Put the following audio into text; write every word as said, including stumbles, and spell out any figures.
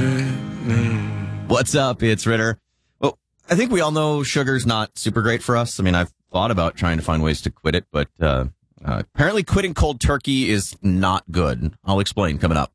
What's up? It's Ritter. Well, I think we all know sugar's not super great for us. I mean, I've thought about trying to find ways to quit it, but uh, uh, apparently quitting cold turkey is not good. I'll explain coming up.